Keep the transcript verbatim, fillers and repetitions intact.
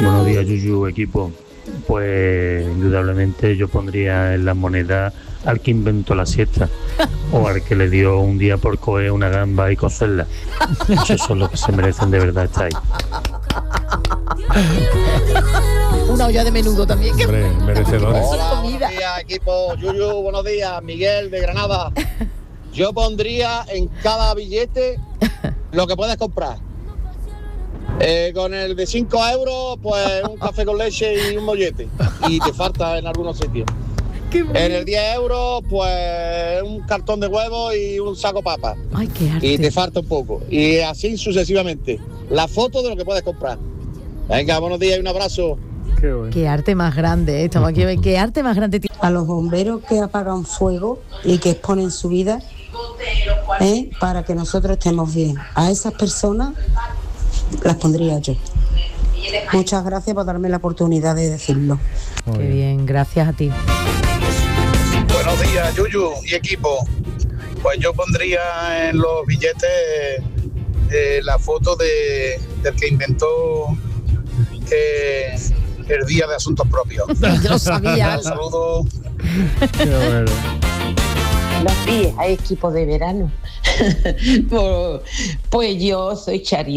Buenos días, Yuyu, equipo. Pues indudablemente yo pondría en la moneda al que inventó la siesta o al que le dio un día por coger una gamba y cocerla. Esos son los que se merecen de verdad estar ahí. Una olla de menudo también. Que Hombre, merecedores. Hola, buenos días, equipo. Yuyu, buenos días. Miguel de Granada. Yo pondría en cada billete lo que puedes comprar. Eh, con el de cinco euros, pues un café con leche y un mollete. Y te falta en algunos sitios. En el diez euros, pues un cartón de huevos y un saco de papas. Ay, qué arte. Y te falta un poco. Y así sucesivamente. La foto de lo que puedes comprar. Venga, buenos días y un abrazo. Qué bueno. Qué arte más grande, ¿eh? Estamos aquí. Qué arte más grande. A los bomberos que apagan fuego y que exponen su vida, ¿eh? Para que nosotros estemos bien. A esas personas las pondría yo. Muchas gracias por darme la oportunidad de decirlo. Qué bien, gracias a ti. Buenos días, Yuyu y equipo. Pues yo pondría en los billetes eh, la foto de, del que inventó eh, el Día de Asuntos Propios. Yo lo sabía. Un saludo. Qué bueno. Buenos días, hay equipo de verano. Pues yo soy Charity.